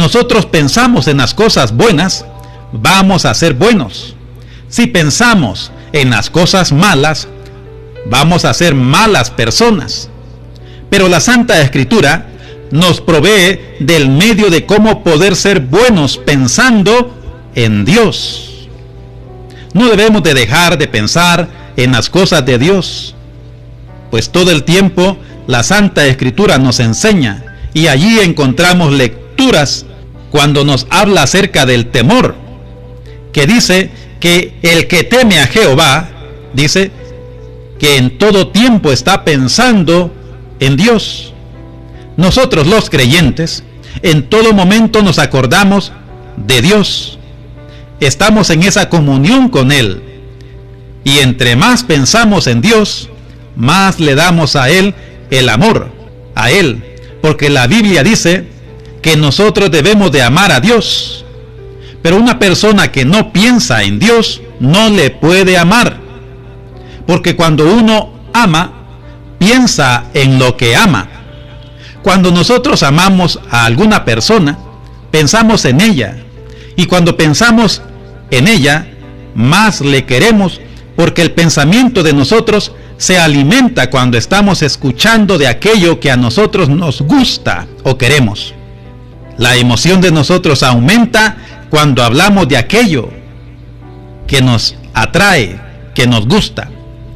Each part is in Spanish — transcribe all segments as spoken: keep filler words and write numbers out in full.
nosotros pensamos en las cosas buenas, vamos a ser buenos. Si pensamos en las cosas malas, vamos a ser malas personas. Pero la Santa Escritura nos provee del medio de cómo poder ser buenos pensando en Dios. No debemos de dejar de pensar en las cosas de Dios, pues todo el tiempo la Santa Escritura nos enseña, y allí encontramos lecturas cuando nos habla acerca del temor, que dice que el que teme a Jehová, dice que en todo tiempo está pensando en Dios. Nosotros los creyentes, en todo momento nos acordamos de Dios. Estamos en esa comunión con Él. Y entre más pensamos en Dios, más le damos a Él el amor, a Él. Porque la Biblia dice que nosotros debemos de amar a Dios. Pero una persona que no piensa en Dios, no le puede amar. Porque cuando uno ama, piensa en lo que ama. Cuando nosotros amamos a alguna persona, pensamos en ella. Y cuando pensamos en ella, más le queremos, porque el pensamiento de nosotros se alimenta cuando estamos escuchando de aquello que a nosotros nos gusta o queremos. La emoción de nosotros aumenta cuando hablamos de aquello que nos atrae, que nos gusta.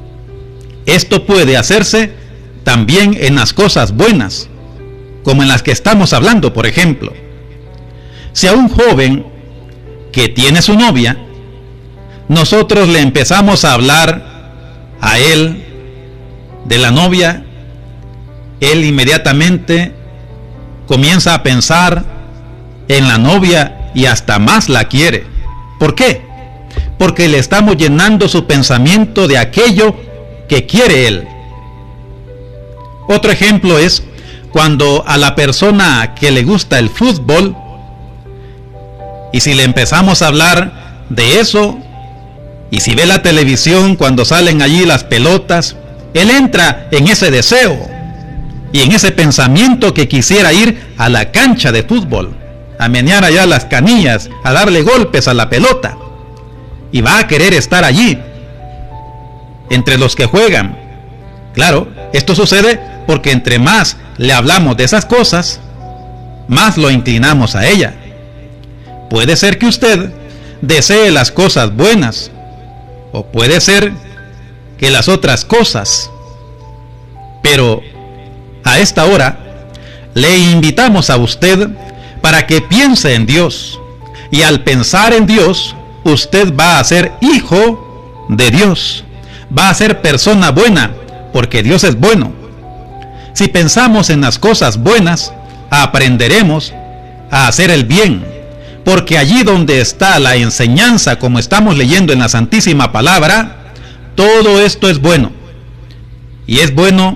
Esto puede hacerse también en las cosas buenas, como en las que estamos hablando, por ejemplo. Si a un joven que tiene su novia, nosotros le empezamos a hablar a él de la novia, él inmediatamente comienza a pensar en la novia y hasta más la quiere. ¿Por qué? Porque le estamos llenando su pensamiento de aquello que quiere él. Otro ejemplo es cuando a la persona que le gusta el fútbol, y si le empezamos a hablar de eso, y si ve la televisión cuando salen allí las pelotas, él entra en ese deseo y en ese pensamiento que quisiera ir a la cancha de fútbol, a menear allá las canillas, a darle golpes a la pelota, y va a querer estar allí entre los que juegan. Claro, esto sucede porque entre más le hablamos de esas cosas, más lo inclinamos a ella. Puede ser que usted desee las cosas buenas, o puede ser que las otras cosas, pero a esta hora le invitamos a usted para que piense en Dios, y al pensar en Dios, usted va a ser hijo de Dios, va a ser persona buena, porque Dios es bueno. Si pensamos en las cosas buenas, aprenderemos a hacer el bien, porque allí donde está la enseñanza, como estamos leyendo en la Santísima Palabra, todo esto es bueno. Y es bueno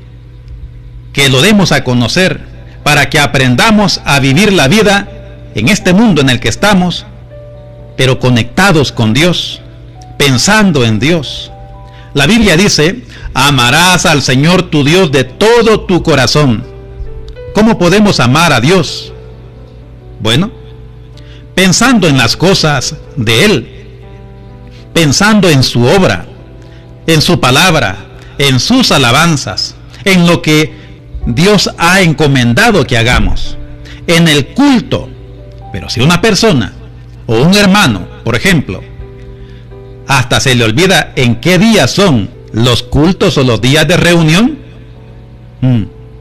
que lo demos a conocer, para que aprendamos a vivir la vida en este mundo en el que estamos, pero conectados con Dios, pensando en Dios. La Biblia dice: amarás al Señor tu Dios de todo tu corazón. ¿Cómo podemos amar a Dios? Bueno, pensando en las cosas de Él, pensando en su obra, en su palabra, en sus alabanzas, en lo que Dios ha encomendado que hagamos, en el culto. Pero si una persona o un hermano, por ejemplo, hasta se le olvida en qué días son los cultos o los días de reunión, hmm,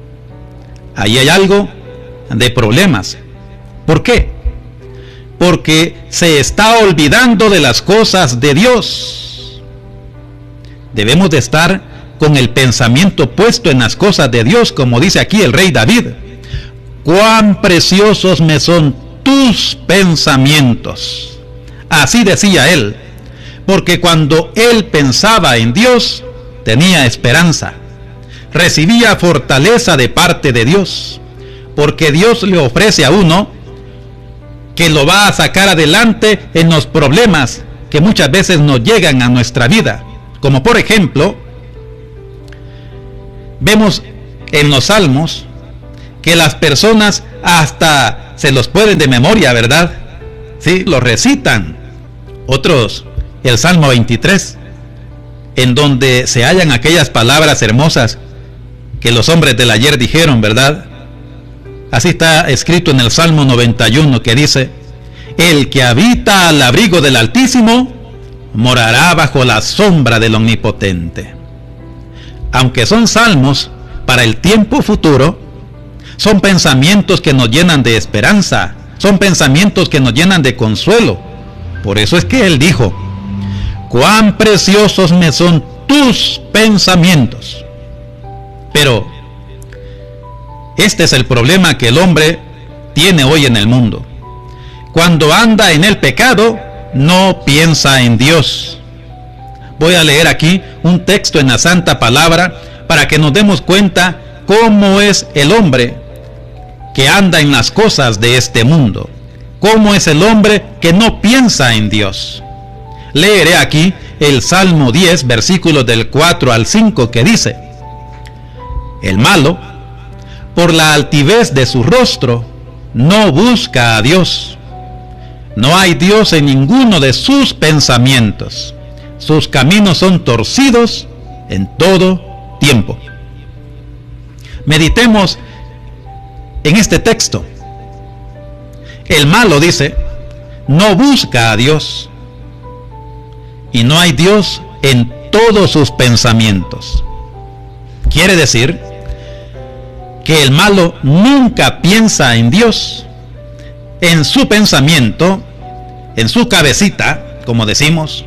ahí hay algo de problemas. ¿Por qué? Porque se está olvidando de las cosas de Dios. Debemos de estar con el pensamiento puesto en las cosas de Dios, como dice aquí el rey David: cuán preciosos me son tus pensamientos. Así decía él, porque cuando él pensaba en Dios, tenía esperanza, recibía fortaleza de parte de Dios, porque Dios le ofrece a uno que lo va a sacar adelante en los problemas que muchas veces nos llegan a nuestra vida. Como por ejemplo, vemos en los Salmos que las personas hasta se los pueden de memoria, ¿verdad? Sí, los recitan. Otros, el Salmo veintitrés, en donde se hallan aquellas palabras hermosas que los hombres del ayer dijeron, ¿verdad? Así está escrito en el Salmo noventa y uno, que dice: el que habita al abrigo del Altísimo morará bajo la sombra del Omnipotente. Aunque son salmos para el tiempo futuro, son pensamientos que nos llenan de esperanza, son pensamientos que nos llenan de consuelo. Por eso es que él dijo: cuán preciosos me son tus pensamientos. Pero este es el problema que el hombre tiene hoy en el mundo. Cuando anda en el pecado, no piensa en Dios. Voy a leer aquí un texto en la Santa Palabra para que nos demos cuenta cómo es el hombre que anda en las cosas de este mundo. Cómo es el hombre que no piensa en Dios. Leeré aquí el Salmo diez, versículos del cuatro al cinco, que dice: el malo, por la altivez de su rostro, no busca a Dios. No hay Dios en ninguno de sus pensamientos. Sus caminos son torcidos en todo tiempo. Meditemos en este texto. El malo, dice, no busca a Dios. Y no hay Dios en todos sus pensamientos. Quiere decir que el malo nunca piensa en Dios. En su pensamiento, en su cabecita, como decimos,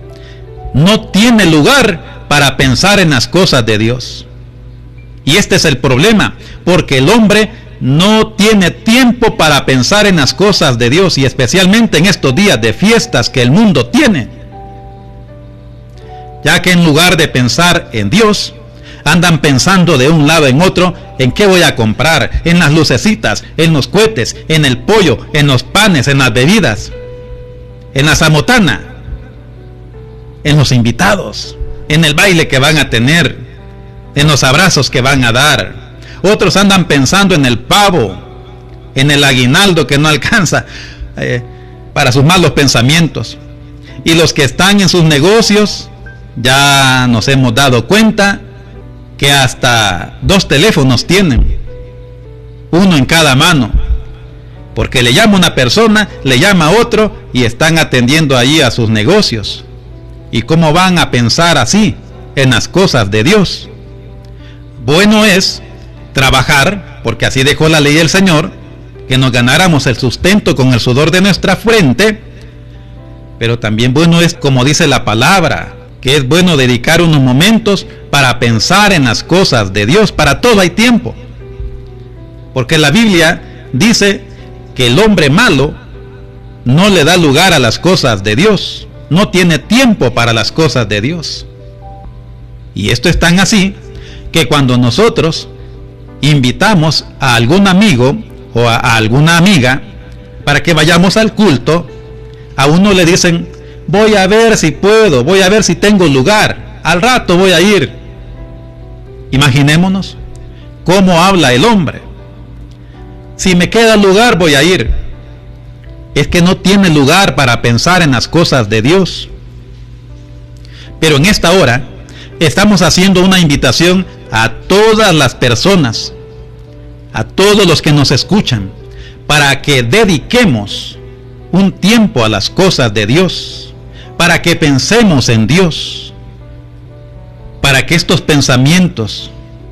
no tiene lugar para pensar en las cosas de Dios. Y este es el problema, porque el hombre no tiene tiempo para pensar en las cosas de Dios, y especialmente en estos días de fiestas que el mundo tiene. Ya que en lugar de pensar en Dios, andan pensando de un lado en otro en qué voy a comprar, en las lucecitas, en los cohetes, en el pollo, en los panes, en las bebidas, en la zamotana, en los invitados, en el baile que van a tener, en los abrazos que van a dar. Otros andan pensando en el pavo, en el aguinaldo que no alcanza eh, para sus malos pensamientos. Y los que están en sus negocios, ya nos hemos dado cuenta que hasta dos teléfonos tienen, uno en cada mano, porque le llama una persona, le llama a otro y están atendiendo allí a sus negocios. ¿Y cómo van a pensar así en las cosas de Dios? Bueno es trabajar, porque así dejó la ley del Señor, que nos ganáramos el sustento con el sudor de nuestra frente, pero también bueno es, como dice la palabra, que es bueno dedicar unos momentos para pensar en las cosas de Dios. Para todo hay tiempo, porque la Biblia dice que el hombre malo no le da lugar a las cosas de Dios, no tiene tiempo para las cosas de Dios. Y esto es tan así que cuando nosotros invitamos a algún amigo o a, a alguna amiga para que vayamos al culto, a uno le dicen: voy a ver si puedo, voy a ver si tengo lugar, al rato voy a ir. Imaginémonos cómo habla el hombre: si me queda lugar voy a ir. Es que no tiene lugar para pensar en las cosas de Dios. Pero en esta hora estamos haciendo una invitación a todas las personas, a todos los que nos escuchan, para que dediquemos un tiempo a las cosas de Dios, para que pensemos en Dios, para que estos pensamientos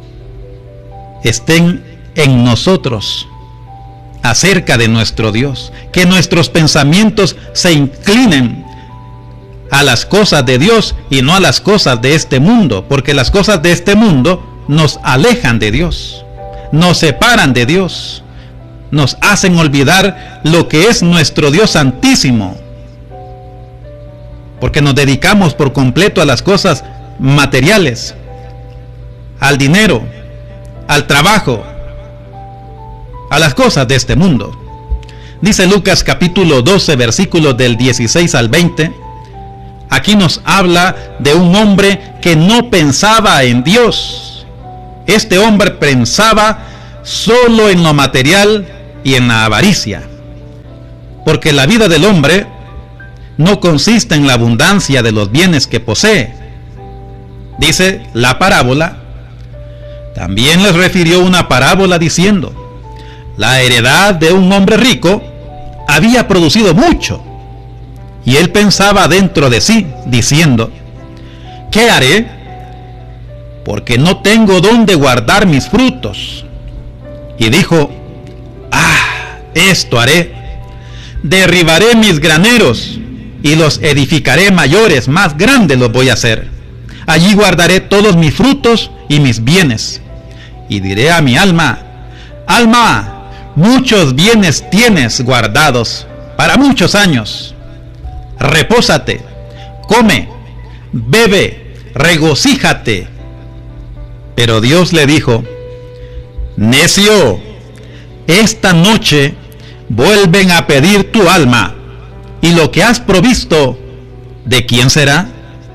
estén en nosotros acerca de nuestro Dios, que nuestros pensamientos se inclinen a las cosas de Dios y no a las cosas de este mundo, porque las cosas de este mundo nos alejan de Dios, nos separan de Dios, nos hacen olvidar lo que es nuestro Dios santísimo, porque nos dedicamos por completo a las cosas materiales, al dinero, al trabajo, a las cosas de este mundo. Dice Lucas capítulo doce, versículos del dieciséis al veinte. Aquí nos habla de un hombre que no pensaba en Dios. Este hombre pensaba solo en lo material y en la avaricia. Porque la vida del hombre no consiste en la abundancia de los bienes que posee. Dice la parábola. También les refirió una parábola diciendo: la heredad de un hombre rico había producido mucho, y él pensaba dentro de sí, diciendo: ¿qué haré? Porque no tengo dónde guardar mis frutos. Y dijo: ah, esto haré. Derribaré mis graneros y los edificaré mayores, más grandes los voy a hacer. Allí guardaré todos mis frutos y mis bienes. Y diré a mi alma: alma, muchos bienes tienes guardados para muchos años. Repósate, come, bebe, regocíjate. Pero Dios le dijo: necio, esta noche vuelven a pedir tu alma, y lo que has provisto, ¿de quién será?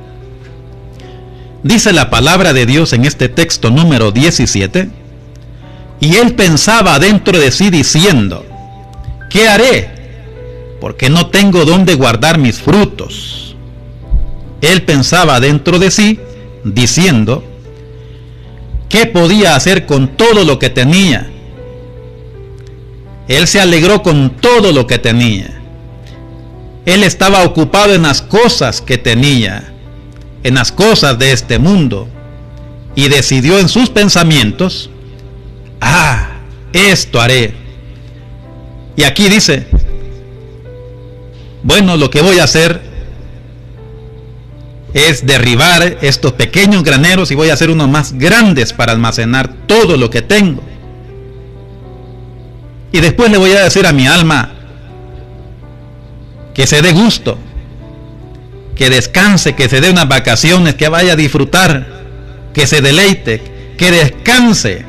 Dice la palabra de Dios en este texto número diecisiete: y él pensaba dentro de sí diciendo: ¿qué haré? Porque no tengo dónde guardar mis frutos. Él pensaba dentro de sí diciendo: ¿qué podía hacer con todo lo que tenía? Él se alegró con todo lo que tenía. Él estaba ocupado en las cosas que tenía, en las cosas de este mundo, y decidió en sus pensamientos: ah, esto haré. Y aquí dice: bueno, lo que voy a hacer es derribar estos pequeños graneros y voy a hacer unos más grandes para almacenar todo lo que tengo. Y después le voy a decir a mi alma que se dé gusto, que descanse, que se dé unas vacaciones, que vaya a disfrutar, que se deleite, que descanse.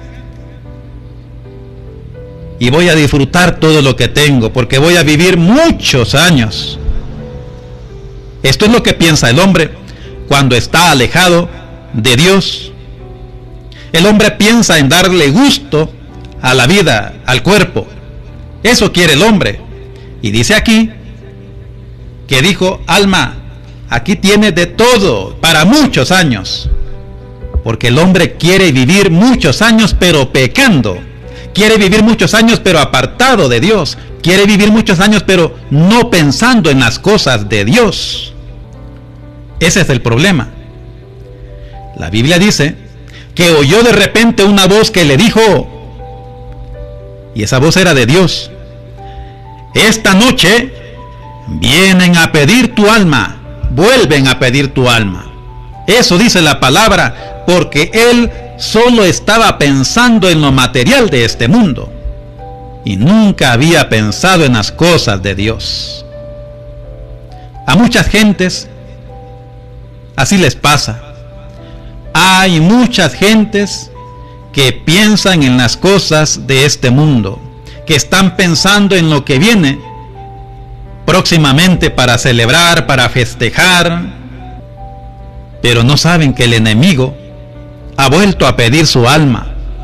Y voy a disfrutar todo lo que tengo, porque voy a vivir muchos años. Esto es lo que piensa el hombre cuando está alejado de Dios. El hombre piensa en darle gusto a la vida, al cuerpo. Eso quiere el hombre. Y dice aquí que dijo: alma, aquí tienes de todo para muchos años. Porque el hombre quiere vivir muchos años pero pecando. Quiere vivir muchos años pero apartado de Dios. Quiere vivir muchos años pero no pensando en las cosas de Dios. Ese es el problema. La Biblia dice que oyó de repente una voz que le dijo, y esa voz era de Dios: esta noche vienen a pedir tu alma, vuelven a pedir tu alma. Eso dice la palabra, porque él solo estaba pensando en lo material de este mundo y nunca había pensado en las cosas de Dios. A muchas gentes así les pasa. Hay muchas gentes que piensan en las cosas de este mundo, que están pensando en lo que viene próximamente para celebrar, para festejar, pero no saben que el enemigo ha vuelto a pedir su alma.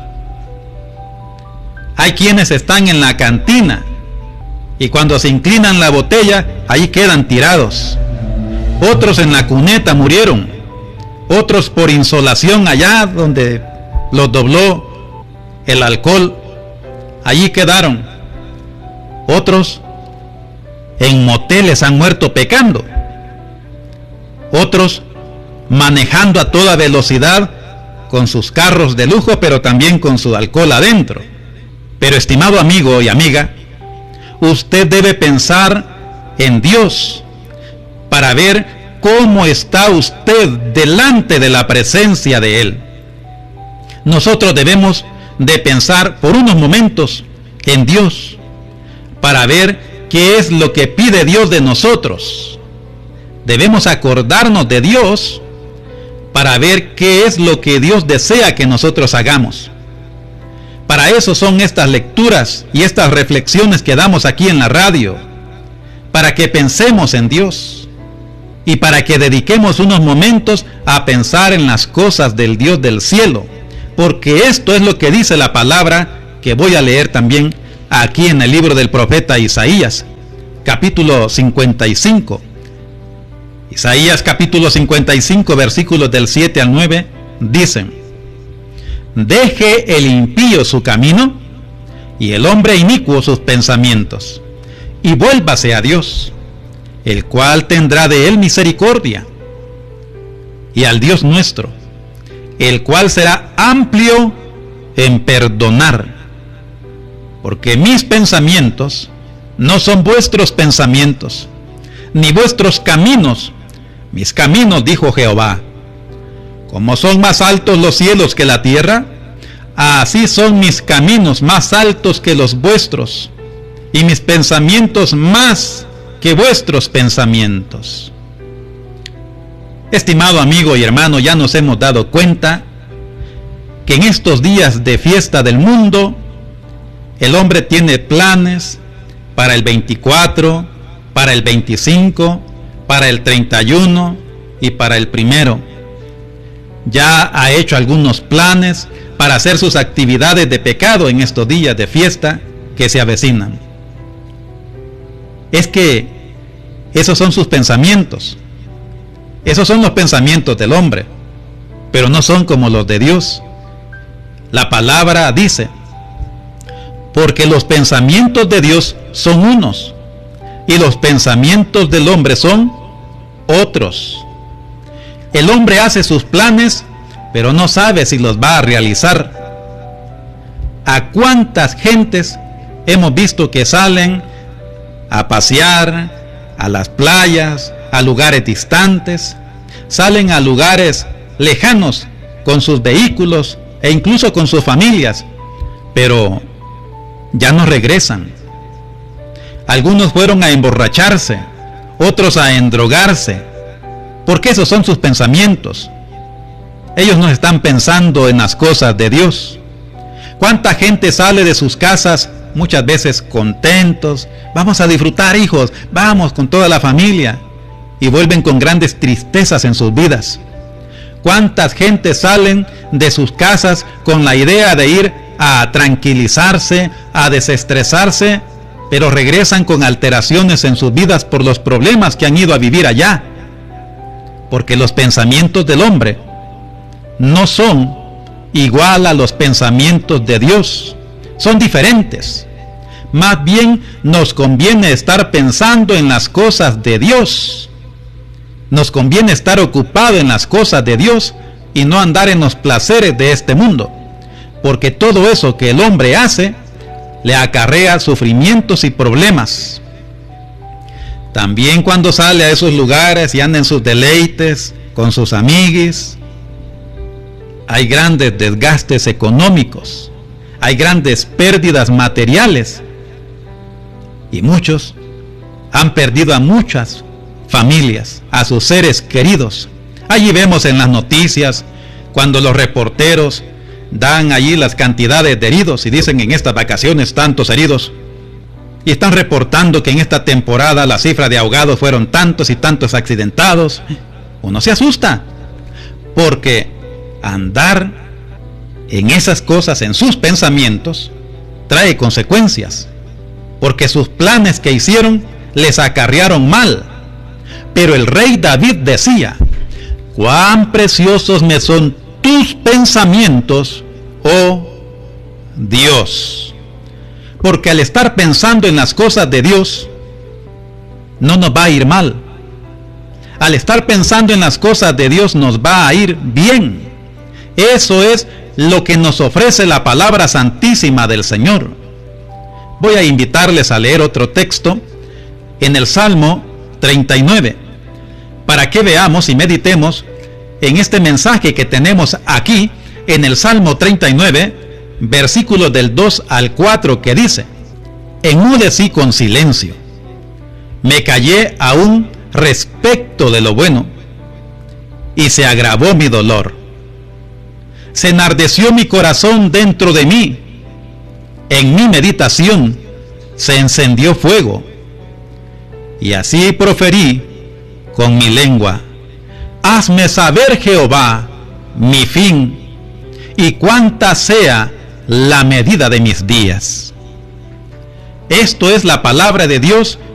Hay quienes están en la cantina y cuando se inclinan la botella, ahí quedan tirados. Otros en la cuneta murieron. Otros por insolación allá donde los dobló el alcohol, allí quedaron. Otros en moteles han muerto pecando. Otros manejando a toda velocidad con sus carros de lujo, pero también con su alcohol adentro. Pero estimado amigo y amiga, usted debe pensar en Dios para ver cómo está usted delante de la presencia de Él. Nosotros debemos de pensar por unos momentos en Dios para ver qué es lo que pide Dios de nosotros. Debemos acordarnos de Dios para ver qué es lo que Dios desea que nosotros hagamos. Para eso son estas lecturas y estas reflexiones que damos aquí en la radio, para que pensemos en Dios y para que dediquemos unos momentos a pensar en las cosas del Dios del cielo, porque esto es lo que dice la palabra que voy a leer también aquí en el libro del profeta Isaías, capítulo cincuenta y cinco. Isaías capítulo cincuenta y cinco, versículos del siete al nueve, dicen: deje el impío su camino, y el hombre inicuo sus pensamientos, y vuélvase a Dios, el cual tendrá de él misericordia, y al Dios nuestro, el cual será amplio en perdonar, porque mis pensamientos no son vuestros pensamientos, ni vuestros caminos mis caminos, dijo Jehová. Como son más altos los cielos que la tierra, así son mis caminos más altos que los vuestros, y mis pensamientos más que vuestros pensamientos. Estimado amigo y hermano, ya nos hemos dado cuenta que en estos días de fiesta del mundo, el hombre tiene planes para el veinticuatro, para el veinticinco, para el treinta y uno y para el primero. Ya ha hecho algunos planes para hacer sus actividades de pecado en estos días de fiesta que se avecinan. Es que esos son sus pensamientos. Esos son los pensamientos del hombre, pero no son como los de Dios. La palabra dice: porque los pensamientos de Dios son unos, y los pensamientos del hombre son otros. El hombre hace sus planes, pero no sabe si los va a realizar. ¿A cuántas gentes hemos visto que salen a pasear a las playas, a lugares distantes, salen a lugares lejanos con sus vehículos e incluso con sus familias, pero ya no regresan? Algunos fueron a emborracharse, otros a endrogarse, porque esos son sus pensamientos. Ellos no están pensando en las cosas de Dios. ¿Cuánta gente sale de sus casas muchas veces contentos? Vamos a disfrutar, hijos, vamos con toda la familia, y vuelven con grandes tristezas en sus vidas. ¿Cuántas gentes salen de sus casas con la idea de ir a tranquilizarse, a desestresarse, pero regresan con alteraciones en sus vidas por los problemas que han ido a vivir allá? Porque los pensamientos del hombre no son igual a los pensamientos de Dios, son diferentes. Más bien nos conviene estar pensando en las cosas de Dios. Nos conviene estar ocupado en las cosas de Dios y no andar en los placeres de este mundo, porque todo eso que el hombre hace le acarrea sufrimientos y problemas. También cuando sale a esos lugares y anda en sus deleites con sus amiguis, hay grandes desgastes económicos, hay grandes pérdidas materiales, y muchos han perdido a muchas familias, a sus seres queridos. Allí vemos en las noticias cuando los reporteros dan allí las cantidades de heridos y dicen: en estas vacaciones tantos heridos, y están reportando que en esta temporada la cifra de ahogados fueron tantos y tantos accidentados. Uno se asusta, porque andar en esas cosas, en sus pensamientos, trae consecuencias, porque sus planes que hicieron les acarrearon mal. Pero el rey David decía: cuán preciosos me son tus pensamientos, oh Dios. Porque al estar pensando en las cosas de Dios, no nos va a ir mal. Al estar pensando en las cosas de Dios, nos va a ir bien. Eso es lo que nos ofrece la palabra santísima del Señor. Voy a invitarles a leer otro texto en el Salmo treinta y nueve, para que veamos y meditemos en este mensaje que tenemos aquí en el Salmo treinta y nueve, versículos del dos al cuatro, que dice: enmudecí con silencio, me callé aún respecto de lo bueno, y se agravó mi dolor. Se enardeció mi corazón dentro de mí, en mi meditación se encendió fuego, y así proferí con mi lengua: hazme saber, Jehová, mi fin, y cuánta sea la medida de mis días. Esto es la palabra de Dios